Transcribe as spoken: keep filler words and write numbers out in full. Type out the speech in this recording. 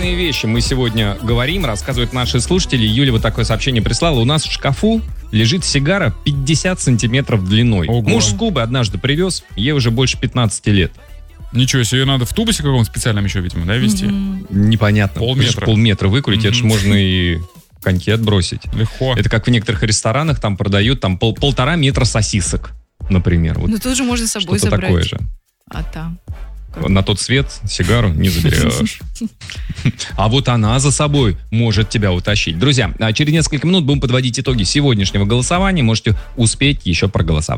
актуальные вещи мы сегодня говорим, рассказывают наши слушатели. Юля вот такое сообщение прислала. У нас в шкафу лежит сигара пятьдесят сантиметров длиной. Ого. Муж с Кубы однажды привез, ей уже больше пятнадцати лет. Ничего себе, ее надо в тубусе каком-то специальном еще, видимо, да, везти? Mm-hmm. Непонятно. Полметра. Полметра выкурить, mm-hmm. это же можно и коньки отбросить. Легко. Это как в некоторых ресторанах там продают там пол, полтора метра сосисок, например. Вот. Ну тут же можно с собой Что-то забрать. такое же. А там? На тот свет сигару не заберешь. А вот она за собой может тебя утащить. Друзья, через несколько минут будем подводить итоги сегодняшнего голосования. Можете успеть еще проголосовать.